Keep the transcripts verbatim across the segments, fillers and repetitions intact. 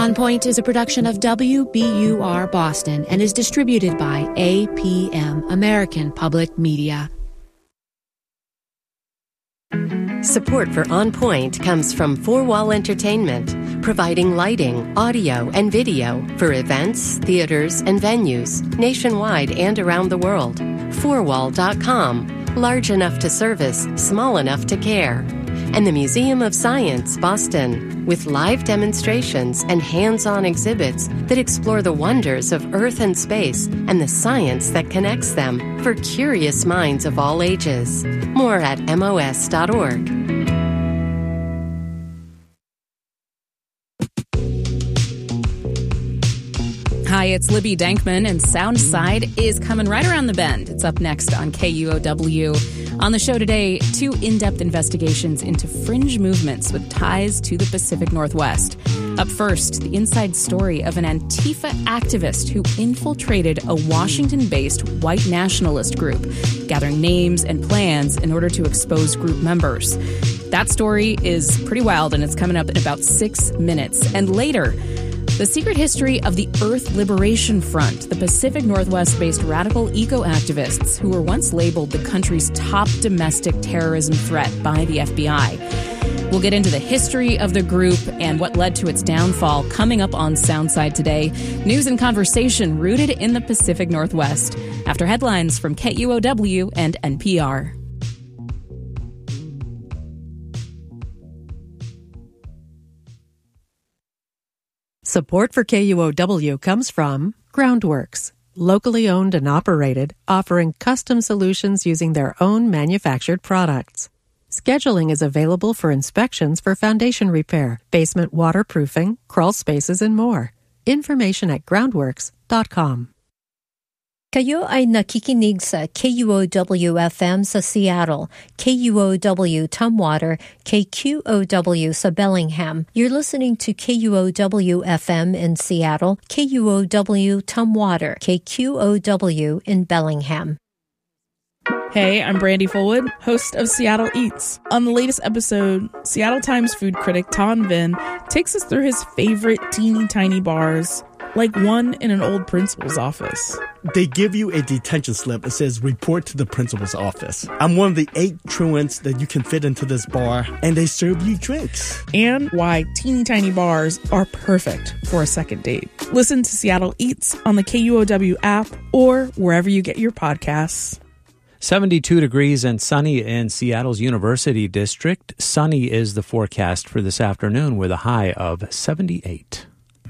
On Point is a production of W B U R Boston and is distributed by A P M, American Public Media. Support for On Point comes from Four Wall Entertainment, providing lighting, audio, and video for events, theaters, and venues nationwide and around the world. four wall dot com, large enough to service, small enough to care. And the Museum of Science, Boston, with live demonstrations and hands-on exhibits that explore the wonders of Earth and space and the science that connects them for curious minds of all ages. More at M O S dot org. Hi, it's Libby Dankman, and Soundside is coming right around the bend. It's up next on K U O W. On the show today, two in-depth investigations into fringe movements with ties to the Pacific Northwest. Up first, the inside story of an Antifa activist who infiltrated a Washington-based white nationalist group, gathering names and plans in order to expose group members. That story is pretty wild, and it's coming up in about six minutes. And later, the secret history of the Earth Liberation Front, the Pacific Northwest-based radical eco-activists who were once labeled the country's top domestic terrorism threat by the F B I. We'll get into the history of the group and what led to its downfall coming up on Soundside today. News and conversation rooted in the Pacific Northwest. After headlines from K U O W and N P R. Support for K U O W comes from Groundworks, locally owned and operated, offering custom solutions using their own manufactured products. Scheduling is available for inspections for foundation repair, basement waterproofing, crawl spaces, and more. Information at groundworks dot com. Kayo ay nakikinig sa K U O W F M sa Seattle, K U O W Tumwater, K Q O W sa Bellingham. You're listening to K U O W F M in Seattle, K U O W Tumwater, K Q O W in Bellingham. Hey, I'm Brandy Fullwood, host of Seattle Eats. On the latest episode, Seattle Times food critic Ton Vinh takes us through his favorite teeny tiny bars, like one in an old principal's office. They give you a detention slip that says report to the principal's office. I'm one of the eight truants that you can fit into this bar, and they serve you drinks. And why teeny tiny bars are perfect for a second date. Listen to Seattle Eats on the K U O W app or wherever you get your podcasts. seventy-two degrees and sunny in Seattle's University District. Sunny is the forecast for this afternoon with a high of seventy-eight.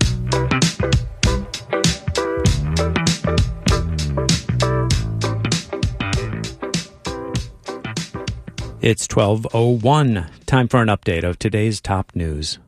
It's twelve oh one. Time for an update of today's top news.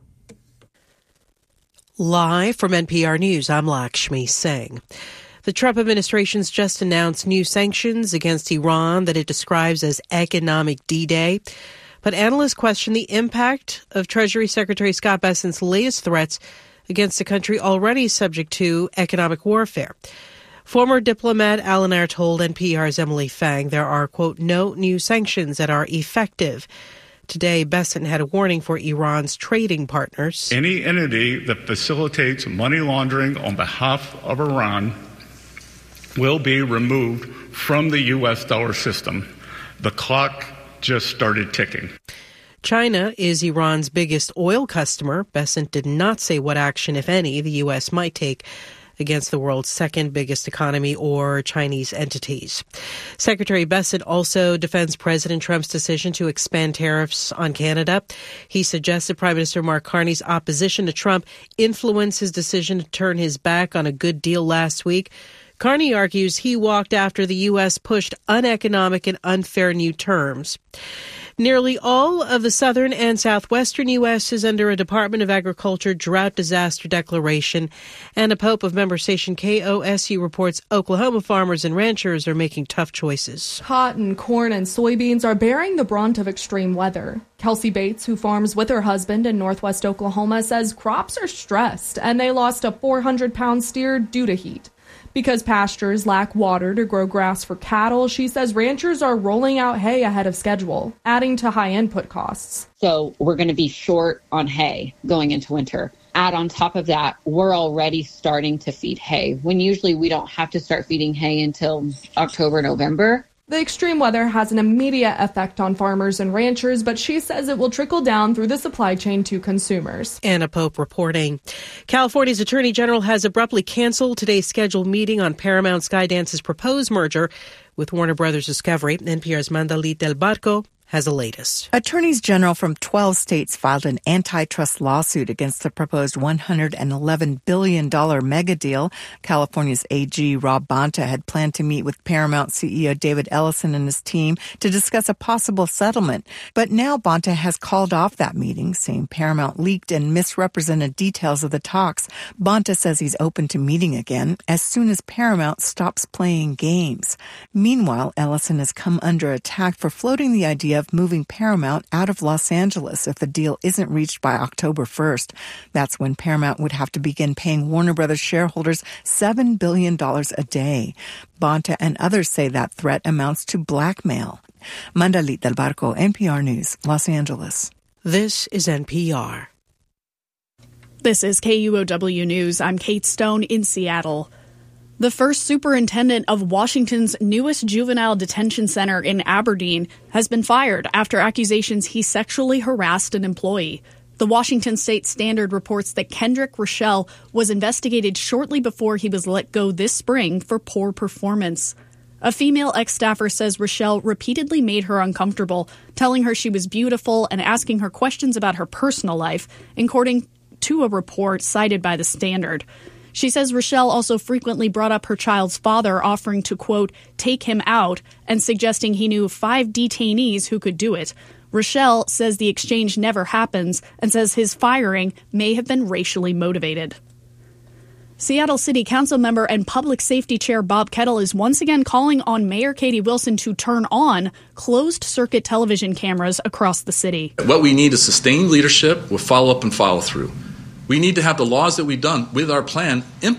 Live from N P R News, I'm Lakshmi Singh. The Trump administration's just announced new sanctions against Iran that it describes as economic D-Day. But analysts question the impact of Treasury Secretary Scott Bessent's latest threats against a country already subject to economic warfare. Former diplomat Alan Ayer told N P R's Emily Fang there are, quote, no new sanctions that are effective. Today, Bessent had a warning for Iran's trading partners. Any entity that facilitates money laundering on behalf of Iran will be removed from the U S dollar system. The clock just started ticking. China is Iran's biggest oil customer. Bessent did not say what action, if any, the U S might take against the world's second biggest economy or Chinese entities. Secretary Bessent also defends President Trump's decision to expand tariffs on Canada. He suggested Prime Minister Mark Carney's opposition to Trump influenced his decision to turn his back on a good deal last week. Carney argues he walked after the U S pushed uneconomic and unfair new terms. Nearly all of the southern and southwestern U S is under a Department of Agriculture drought disaster declaration. Anna Pope of member station K O S U reports Oklahoma farmers and ranchers are making tough choices. Cotton, corn, and soybeans are bearing the brunt of extreme weather. Kelsey Bates, who farms with her husband in northwest Oklahoma, says crops are stressed and they lost a four hundred pound steer due to heat. Because pastures lack water to grow grass for cattle, she says ranchers are rolling out hay ahead of schedule, adding to high input costs. So we're going to be short on hay going into winter. add on top of that, we're already starting to feed hay, when usually we don't have to start feeding hay until October, November. The extreme weather has an immediate effect on farmers and ranchers, but she says it will trickle down through the supply chain to consumers. Anna Pope reporting. California's Attorney General has abruptly canceled today's scheduled meeting on Paramount Skydance's proposed merger with Warner Brothers Discovery. N P R's Mandalit Del Barco has the latest. Attorneys general from twelve states filed an antitrust lawsuit against the proposed one hundred eleven billion dollars mega deal. California's A G Rob Bonta had planned to meet with Paramount C E O David Ellison and his team to discuss a possible settlement. But now Bonta has called off that meeting, saying Paramount leaked and misrepresented details of the talks. Bonta says he's open to meeting again as soon as Paramount stops playing games. Meanwhile, Ellison has come under attack for floating the idea of moving Paramount out of Los Angeles if the deal isn't reached by October first. That's when Paramount would have to begin paying Warner Brothers shareholders seven billion dollars a day. Bonta and others say that threat amounts to blackmail. Mandalit Del Barco, N P R News, Los Angeles. This is N P R. This is K U O W News. I'm Kate Stone in Seattle. The first superintendent of Washington's newest juvenile detention center in Aberdeen has been fired after accusations he sexually harassed an employee. The Washington State Standard reports that Kendrick Rochelle was investigated shortly before he was let go this spring for poor performance. A female ex-staffer says Rochelle repeatedly made her uncomfortable, telling her she was beautiful and asking her questions about her personal life, according to a report cited by the Standard. She says Rochelle also frequently brought up her child's father, offering to, quote, take him out and suggesting he knew five detainees who could do it. Rochelle says the exchange never happens and says his firing may have been racially motivated. Seattle City Council member and Public Safety Chair Bob Kettle is once again calling on Mayor Katie Wilson to turn on closed-circuit television cameras across the city. What we need is sustained leadership with follow-up and follow-through. We need to have the laws that we've done with our plan implemented.